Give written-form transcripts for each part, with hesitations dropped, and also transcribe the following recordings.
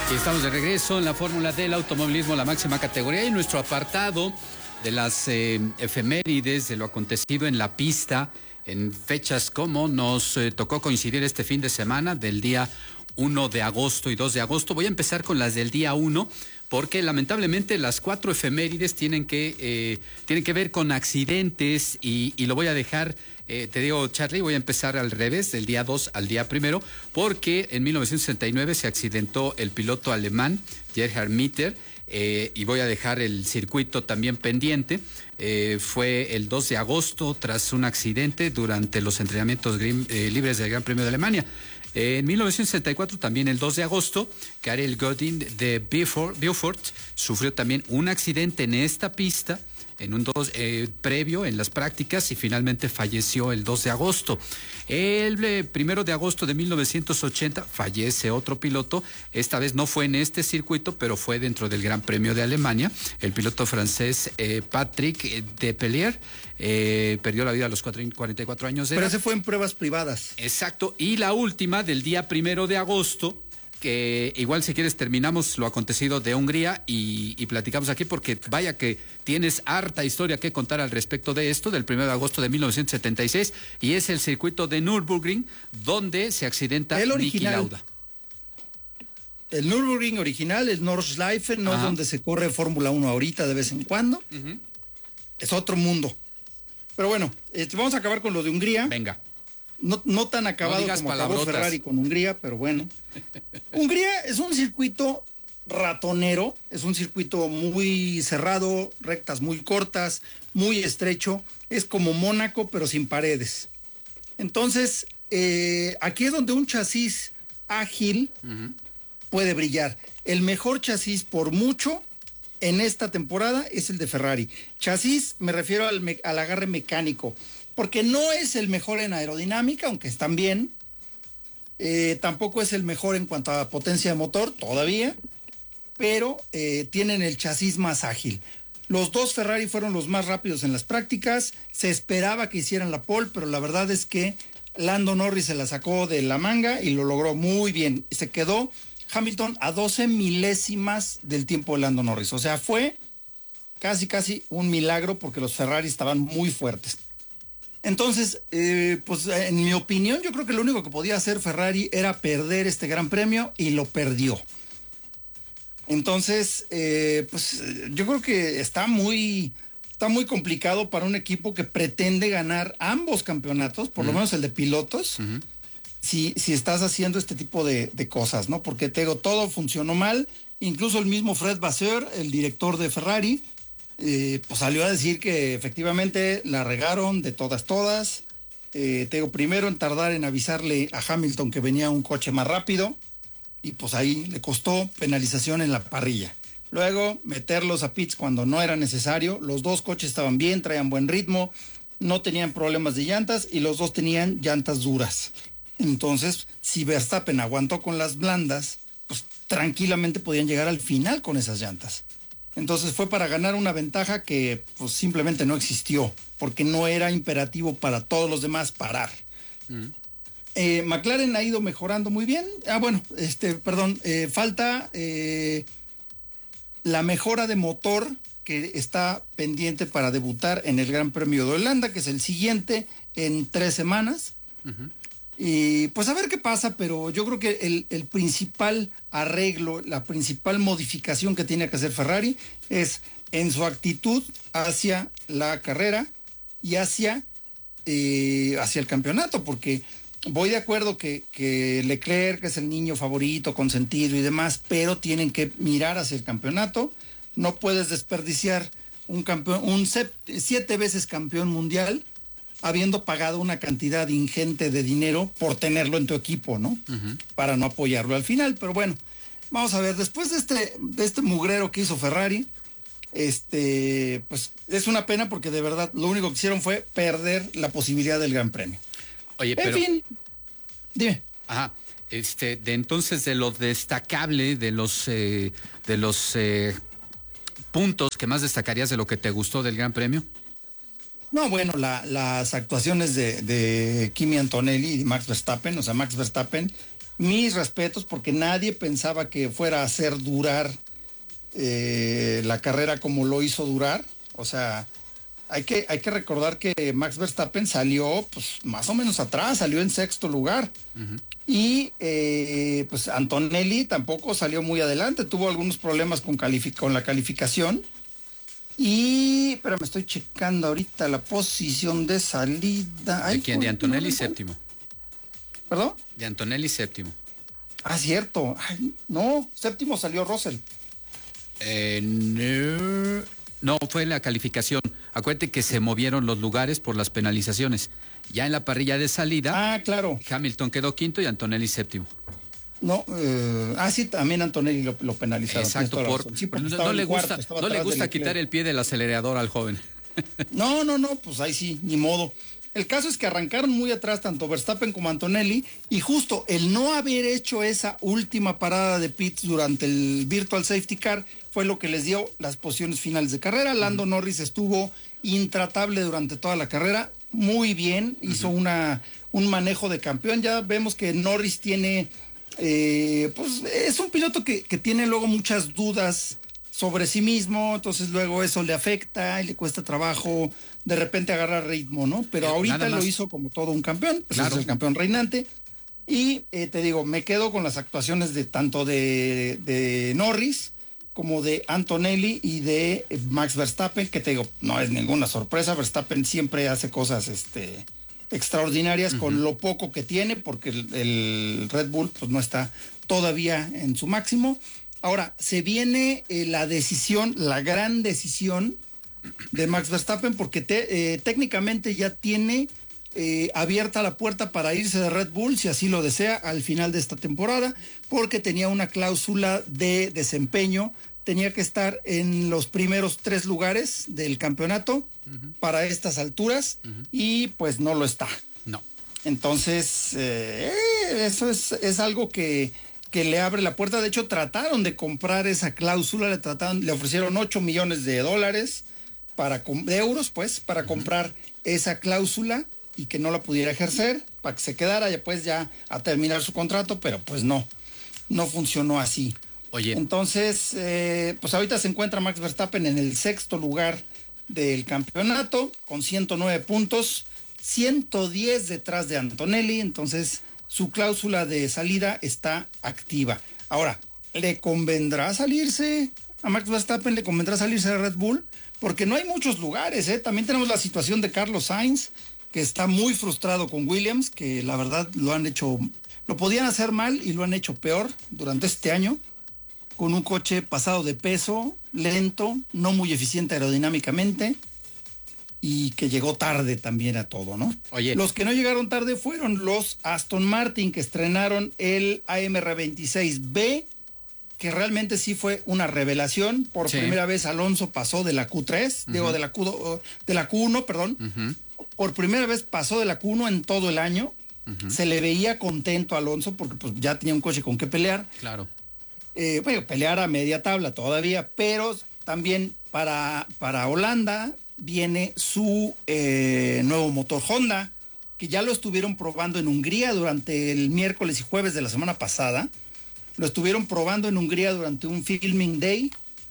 Y estamos de regreso en la fórmula del automovilismo, la máxima categoría, y nuestro apartado de las efemérides de lo acontecido en la pista en fechas como nos tocó coincidir este fin de semana del día 1 de agosto y 2 de agosto. Voy a empezar con las del día 1 porque lamentablemente las 4 efemérides tienen que ver con accidentes y lo voy a dejar, te digo, Charlie, voy a empezar al revés, del día 2 al día 1, porque en 1969 se accidentó el piloto alemán Gerhard Mitter, y voy a dejar el circuito también pendiente. Fue el 2 de agosto tras un accidente durante los entrenamientos libres del Gran Premio de Alemania. En 1964, también el 2 de agosto, Karel Godin de Beaufort sufrió también un accidente en esta pista, en un previo en las prácticas, y finalmente falleció el 2 de agosto. El 1 de agosto de 1980 fallece otro piloto, esta vez no fue en este circuito, pero fue dentro del Gran Premio de Alemania. El piloto francés Patrick Depailler perdió la vida a los 44 años de edad. Pero ese fue en pruebas privadas. Exacto, y la última del día 1 de agosto, que igual si quieres terminamos lo acontecido de Hungría y platicamos aquí, porque vaya que tienes harta historia que contar al respecto de esto, del 1 de agosto de 1976, y es el circuito de Nürburgring, donde se accidenta Niki Lauda. El Nürburgring original, el Nordschleife, no es donde se corre Fórmula 1 ahorita de vez en cuando. Es otro mundo. Pero bueno, vamos a acabar con lo de Hungría. Venga. No tan acabado como acabó Ferrari con Hungría, pero bueno. Hungría es un circuito ratonero, es un circuito muy cerrado, rectas muy cortas, muy estrecho. Es como Mónaco, pero sin paredes. Entonces, aquí es donde un chasis ágil puede brillar. El mejor chasis por mucho en esta temporada es el de Ferrari. Chasis, me refiero al agarre mecánico, porque no es el mejor en aerodinámica, aunque están bien. Tampoco es el mejor en cuanto a potencia de motor, todavía, pero tienen el chasis más ágil. Los dos Ferrari fueron los más rápidos en las prácticas. Se esperaba que hicieran la pole, pero la verdad es que Lando Norris se la sacó de la manga y lo logró muy bien. Se quedó Hamilton a 12 milésimas del tiempo de Lando Norris. O sea, fue casi un milagro, porque los Ferrari estaban muy fuertes. Entonces, pues en mi opinión, yo creo que lo único que podía hacer Ferrari era perder este gran premio, y lo perdió. Entonces, pues yo creo que está muy complicado para un equipo que pretende ganar ambos campeonatos, por lo menos el de pilotos, si estás haciendo este tipo de cosas, ¿no? Porque te digo, todo funcionó mal. Incluso el mismo Fred Vasseur, el director de Ferrari, pues salió a decir que efectivamente la regaron de todas. Te digo, primero en tardar en avisarle a Hamilton que venía un coche más rápido, y pues ahí le costó penalización en la parrilla. Luego meterlos a pits cuando no era necesario. Los dos coches estaban bien, traían buen ritmo, no tenían problemas de llantas, y los dos tenían llantas duras. Entonces, si Verstappen aguantó con las blandas, pues tranquilamente podían llegar al final con esas llantas. Entonces fue para ganar una ventaja que pues simplemente no existió, porque no era imperativo para todos los demás parar. McLaren ha ido mejorando muy bien. Falta la mejora de motor, que está pendiente para debutar en el Gran Premio de Holanda, que es el siguiente en 3 semanas. Y pues a ver qué pasa, pero yo creo que el principal arreglo, la principal modificación que tiene que hacer Ferrari es en su actitud hacia la carrera y hacia el campeonato, porque voy de acuerdo que Leclerc es el niño favorito, consentido y demás, pero tienen que mirar hacia el campeonato. No puedes desperdiciar un 7 veces campeón mundial, habiendo pagado una cantidad ingente de dinero por tenerlo en tu equipo, ¿no? Para no apoyarlo al final. Pero bueno, vamos a ver, después de este mugrero que hizo Ferrari, pues es una pena, porque de verdad lo único que hicieron fue perder la posibilidad del Gran Premio. Oye, en fin, dime. Ajá. De entonces, de lo destacable, de los puntos que más destacarías de lo que te gustó del Gran Premio. No, bueno, las actuaciones de Kimi Antonelli y Max Verstappen. O sea, Max Verstappen mis respetos, porque nadie pensaba que fuera a hacer durar la carrera como lo hizo durar. O sea, hay que recordar que Max Verstappen salió pues más o menos atrás, salió en sexto lugar. Y pues Antonelli tampoco salió muy adelante, tuvo algunos problemas con la calificación. Pero me estoy checando ahorita la posición de salida. ¿De quién? De Antonelli séptimo. ¿Perdón? De Antonelli séptimo. Ah, cierto. Ay, no, séptimo salió Russell. No, fue la calificación. Acuérdate que se movieron los lugares por las penalizaciones. Ya en la parrilla de salida, claro. Hamilton quedó quinto y Antonelli séptimo. No, sí, también Antonelli lo penalizaron. Exacto, no le gusta quitar el pie del acelerador al joven. No, pues ahí sí, ni modo. El caso es que arrancaron muy atrás tanto Verstappen como Antonelli, y justo el no haber hecho esa última parada de pits durante el Virtual Safety Car fue lo que les dio las posiciones finales de carrera. Lando Norris estuvo intratable durante toda la carrera, muy bien, hizo un manejo de campeón. Ya vemos que Norris tiene, pues es un piloto que tiene luego muchas dudas sobre sí mismo, entonces luego eso le afecta y le cuesta trabajo de repente agarrar ritmo, ¿no? Pero ahorita lo hizo como todo un campeón, pues claro. Es el campeón reinante. Y te digo, me quedo con las actuaciones de tanto de Norris como de Antonelli y de Max Verstappen, que te digo, no es ninguna sorpresa. Verstappen siempre hace cosas extraordinarias con lo poco que tiene, porque el Red Bull pues no está todavía en su máximo. Ahora, se viene la gran decisión de Max Verstappen, porque técnicamente ya tiene abierta la puerta para irse de Red Bull, si así lo desea, al final de esta temporada, porque tenía una cláusula de desempeño, tenía que estar en los primeros 3 lugares del campeonato para estas alturas, y pues no lo está. No. Entonces, eso es algo que le abre la puerta. De hecho, trataron de comprar esa cláusula, le ofrecieron $8 millones de euros, pues, para comprar esa cláusula y que no la pudiera ejercer, para que se quedara ya a terminar su contrato, pero pues no funcionó así. Oye. Entonces, pues ahorita se encuentra Max Verstappen en el 6º lugar del campeonato con 109 puntos, 110 detrás de Antonelli. Entonces su cláusula de salida está activa. Ahora, ¿le convendrá salirse a Max Verstappen? ¿Le convendrá salirse de Red Bull? Porque no hay muchos lugares, ¿eh? También tenemos la situación de Carlos Sainz, que está muy frustrado con Williams, que la verdad lo podían hacer mal y lo han hecho peor durante este año, con un coche pasado de peso, lento, no muy eficiente aerodinámicamente, y que llegó tarde también a todo, ¿no? Oye. Los que no llegaron tarde fueron los Aston Martin, que estrenaron el AMR26B, que realmente sí fue una revelación. Por primera vez Alonso pasó de la Q3, de la Q1, perdón. Por primera vez pasó de la Q1 en todo el año. Se le veía contento a Alonso porque pues ya tenía un coche con que pelear. Claro. Pelear a media tabla todavía, pero también para Holanda viene su nuevo motor Honda, que ya lo estuvieron probando en Hungría durante el miércoles y jueves de la semana pasada. Lo estuvieron probando en Hungría durante un filming day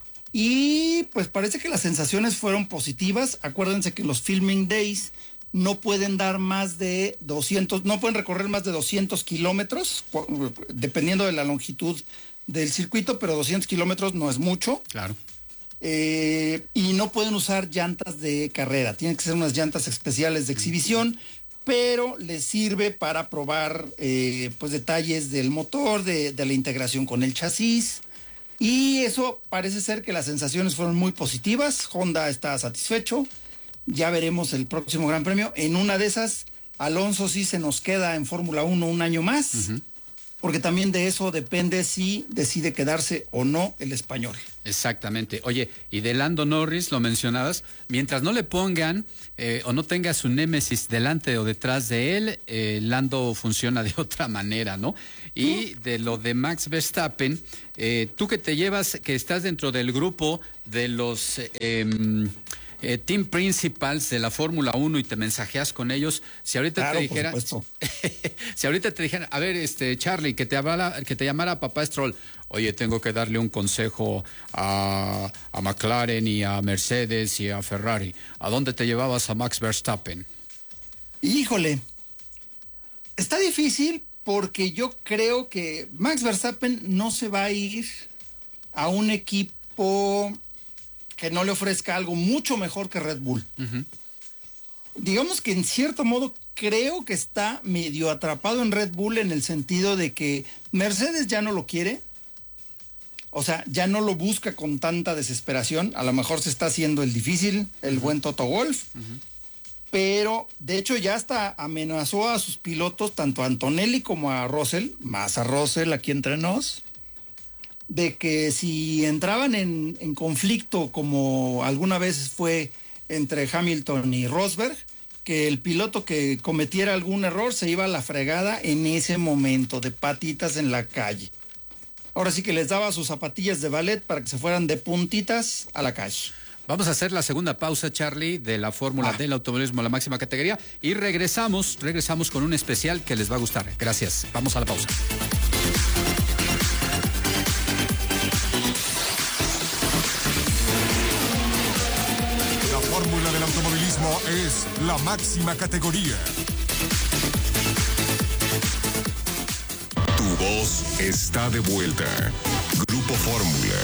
y pues parece que las sensaciones fueron positivas. Acuérdense que los filming days no pueden dar más de 200, no pueden recorrer más de 200 kilómetros, dependiendo de la longitud del circuito, pero 200 kilómetros no es mucho. Claro. Y no pueden usar llantas de carrera, tienen que ser unas llantas especiales de exhibición, pero les sirve para probar pues detalles del motor, de la integración con el chasis, y eso parece ser que las sensaciones fueron muy positivas. Honda está satisfecho. Ya veremos el próximo Gran Premio. En una de esas, Alonso sí se nos queda en Fórmula 1 un año más, porque también de eso depende si decide quedarse o no el español. Exactamente. Oye, y de Lando Norris, lo mencionabas, mientras no le pongan o no tenga su némesis delante o detrás de él, Lando funciona de otra manera, ¿no? Y de lo de Max Verstappen, tú que te llevas, que estás dentro del grupo de los team principals de la Fórmula 1 y te mensajeas con ellos, si ahorita claro, te dijera, si ahorita te dijeran, a ver, Charlie, que te llamara papá Stroll, oye, tengo que darle un consejo a McLaren y a Mercedes y a Ferrari, ¿a dónde te llevabas a Max Verstappen? Híjole, está difícil porque yo creo que Max Verstappen no se va a ir a un equipo que no le ofrezca algo mucho mejor que Red Bull. Uh-huh. Digamos que en cierto modo creo que está medio atrapado en Red Bull en el sentido de que Mercedes ya no lo quiere. O sea, ya no lo busca con tanta desesperación. A lo mejor se está haciendo el difícil, el buen Toto Wolff. Uh-huh. Pero, de hecho, ya hasta amenazó a sus pilotos, tanto a Antonelli como a Russell, más a Russell aquí entre nos, de que si entraban en conflicto, como alguna vez fue entre Hamilton y Rosberg, que el piloto que cometiera algún error se iba a la fregada en ese momento, de patitas en la calle. Ahora sí que les daba sus zapatillas de ballet para que se fueran de puntitas a la calle. Vamos a hacer la segunda pausa, Charlie, de la fórmula del automovilismo, la máxima categoría, y regresamos con un especial que les va a gustar. Gracias. Vamos a la pausa. La fórmula del automovilismo es la máxima categoría. Tu voz está de vuelta. Grupo Fórmula.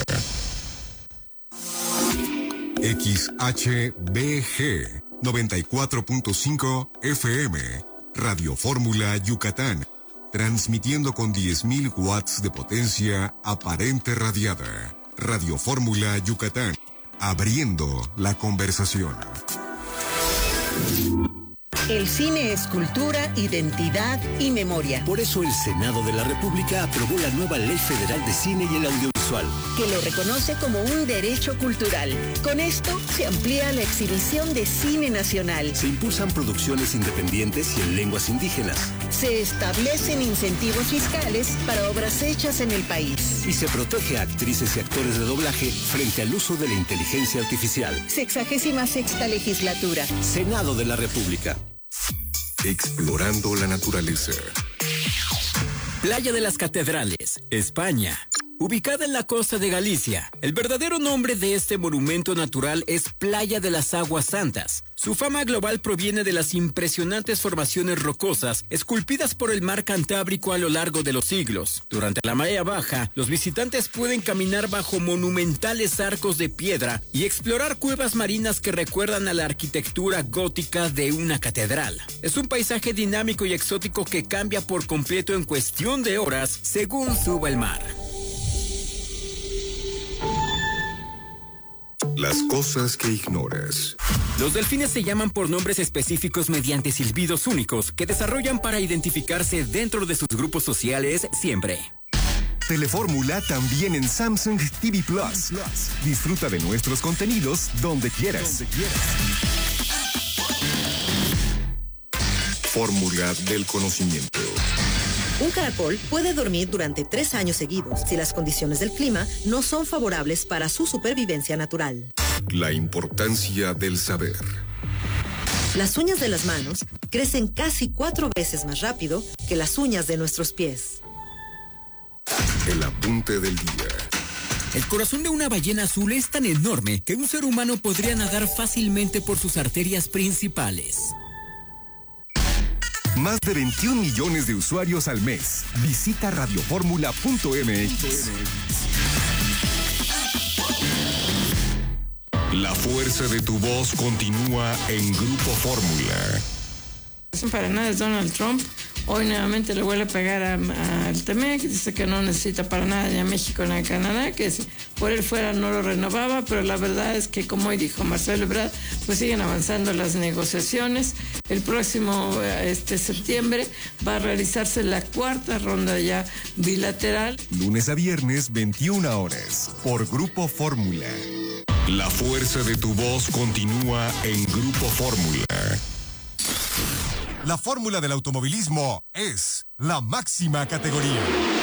XHBG 94.5 FM, Radio Fórmula Yucatán, transmitiendo con 10.000 watts de potencia aparente radiada. Radio Fórmula Yucatán, abriendo la conversación. El cine es cultura, identidad y memoria. Por eso el Senado de la República aprobó la nueva Ley Federal de Cine y el Audiovisual, que lo reconoce como un derecho cultural. Con esto se amplía la exhibición de cine nacional. Se impulsan producciones independientes y en lenguas indígenas. Se establecen incentivos fiscales para obras hechas en el país. Y se protege a actrices y actores de doblaje frente al uso de la inteligencia artificial. 66ª legislatura. Senado de la República. Explorando la naturaleza. Playa de las Catedrales, España. Ubicada en la costa de Galicia, el verdadero nombre de este monumento natural es Playa de las Aguas Santas. Su fama global proviene de las impresionantes formaciones rocosas esculpidas por el mar Cantábrico a lo largo de los siglos. Durante la marea baja, los visitantes pueden caminar bajo monumentales arcos de piedra y explorar cuevas marinas que recuerdan a la arquitectura gótica de una catedral. Es un paisaje dinámico y exótico que cambia por completo en cuestión de horas según suba el mar. Las cosas que ignoras. Los delfines se llaman por nombres específicos mediante silbidos únicos que desarrollan para identificarse dentro de sus grupos sociales siempre. Telefórmula también en Samsung TV Plus. Disfruta de nuestros contenidos donde quieras. Fórmula del conocimiento. Un caracol puede dormir durante 3 años seguidos si las condiciones del clima no son favorables para su supervivencia natural. La importancia del saber. Las uñas de las manos crecen casi 4 veces más rápido que las uñas de nuestros pies. El apunte del día. El corazón de una ballena azul es tan enorme que un ser humano podría nadar fácilmente por sus arterias principales. Más de 21 millones de usuarios al mes. Visita radioformula.mx. La fuerza de tu voz continúa en Grupo Fórmula. Para nada es Donald Trump. Hoy nuevamente le vuelve a pegar al TEMEC, dice que no necesita para nada ni a México ni a Canadá, que si por él fuera no lo renovaba, pero la verdad es que, como hoy dijo Marcelo Ebrard, pues siguen avanzando las negociaciones. El próximo septiembre va a realizarse la 4ª ronda ya bilateral. Lunes a viernes, 21 horas, por Grupo Fórmula. La fuerza de tu voz continúa en Grupo Fórmula. La fórmula del automovilismo es la máxima categoría.